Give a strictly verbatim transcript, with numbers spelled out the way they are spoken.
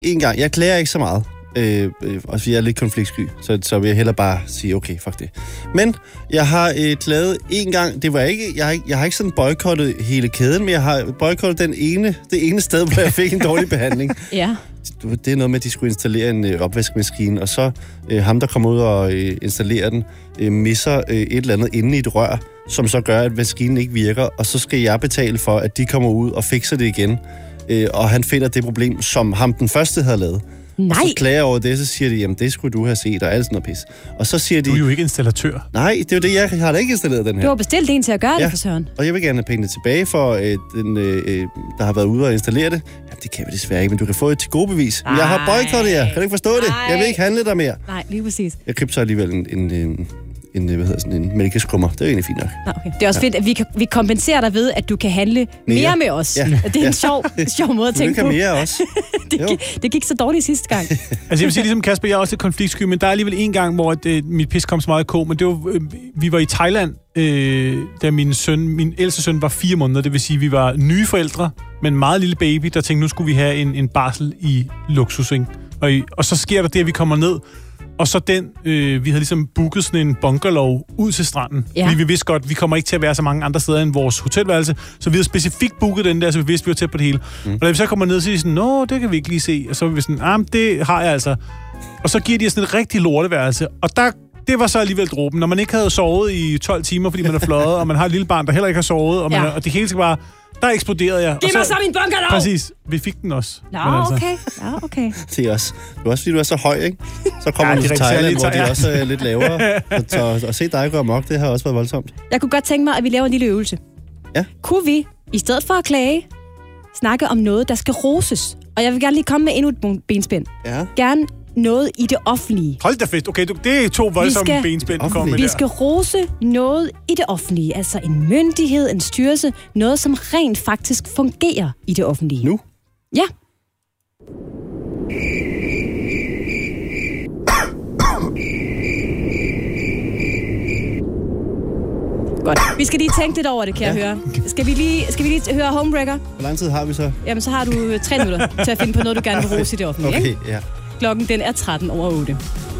en gang. Jeg klager ikke så meget. Øh, øh, også fordi jeg er lidt konfliktsky, så, så vil jeg hellere bare sige, okay, fuck det. Men jeg har øh, klaget en gang, det var ikke, jeg har ikke, jeg har ikke sådan boykottet hele kæden, men jeg har boykottet den ene, det ene sted, hvor jeg fik en dårlig behandling. Ja. Det er noget med, at de skulle installere en øh, opvaskemaskine, og så øh, ham, der kommer ud og øh, installerer den, øh, misser øh, et eller andet inde i et rør, som så gør, at maskinen ikke virker, og så skal jeg betale for, at de kommer ud og fikser det igen. Øh, og han finder det problem, som ham den første havde lavet. Nej. Og så klager over det, så siger de, jamen det skulle du have set, og alt sådan noget pis. Og så siger de... Du er jo ikke installatør. Nej, det er jo det, jeg har da ikke installeret den her. Du har bestilt en til at gøre ja. det for Søren. Og jeg vil gerne have pengene tilbage for øh, den, øh, der har været ude og installere det. Jamen det kan vi desværre ikke, men du kan få et til gode bevis. Jeg har boykottet jer. Kan du ikke forstå det? Jeg vil ikke handle der mere. Nej, lige præcis. Jeg købte så alligevel en... en, en en, hvad hedder sådan, en mælkeskummer. Det er egentlig fint nok. Nå, okay. Det er også ja. fedt, at vi, kan, vi kompenserer dig ved, at du kan handle mere, mere med os. Ja. Det er en ja. sjov, sjov måde at tænke på. Du kan mere også. det, gik, det gik så dårligt sidste gang. Altså jeg vil sige ligesom Kasper, jeg er også lidt konfliktsky, men der er alligevel en gang, hvor det, mit pis kom så meget i kog, men det var, øh, vi var i Thailand, øh, da min søn, min ældste søn var fire måneder, det vil sige, vi var nye forældre, men en meget lille baby, der tænkte, nu skulle vi have en, en barsel i luksus, ikke? Og, i, og så sker der det, at vi kommer ned, og så den, øh, vi havde ligesom booket sådan en bungalow ud til stranden. Ja. Fordi vi vidste godt, vi kommer ikke til at være så mange andre steder end vores hotelværelse. Så vi havde specifikt booket den der, så vi vidste, vi var tæt på det hele. Mm. Og da vi så kommer ned, så er de sådan, nå, det kan vi ikke lige se. Og så var vi sådan, ah, det har jeg altså. Og så giver de sådan et rigtig lorteværelse. Og der, det var så alligevel dråben. Når man ikke havde sovet i tolv timer, fordi man er fløjet, og man har et lille barn, der heller ikke har sovet, og, man, ja. og det hele skal bare... Der eksploderede jeg. Giv mig så min bungalow! Præcis. Vi fik den også. Nå, altså. okay. Ja, okay. Det er også, det er også fordi, du er så høj, ikke? Så kommer ja, du til Thailand, hvor de ja. også er lidt lavere. Og, og, og se dig gå amok, det har også været voldsomt. Jeg kunne godt tænke mig, at vi laver en lille øvelse. Ja. Kunne vi, i stedet for at klage, snakke om noget, der skal roses? Og jeg vil gerne lige komme med endnu et benspænd. Ja. Gerne noget i det offentlige. Hold da fedt. Okay, det er to voldsomme benspænd, du kommer med Vi der. skal rose noget i det offentlige. Altså en myndighed, en styrelse. Noget, som rent faktisk fungerer i det offentlige. Nu? Ja. Godt. Vi skal lige tænke lidt over det, kan ja. jeg høre. Skal vi, lige, skal vi lige høre Homebreaker? Hvor lang tid har vi så? Jamen, så har du tre minutter til at finde på noget, du gerne vil rose i det offentlige. Okay, ikke? ja. Klokken den er tretten over otte.